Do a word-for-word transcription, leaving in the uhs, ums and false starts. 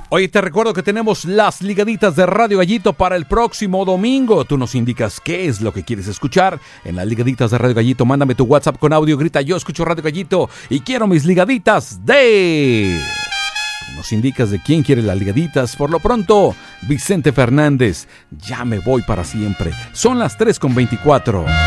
Oye, te recuerdo que tenemos las ligaditas de Radio Gallito para el próximo domingo. Tú nos indicas qué es lo que quieres escuchar en las ligaditas de Radio Gallito. Mándame tu WhatsApp con audio, grita yo escucho Radio Gallito y quiero mis ligaditas de... Nos indicas de quién quiere las ligaditas. Por lo pronto, Vicente Fernández, ya me voy para siempre. Son las tres con veinticuatro.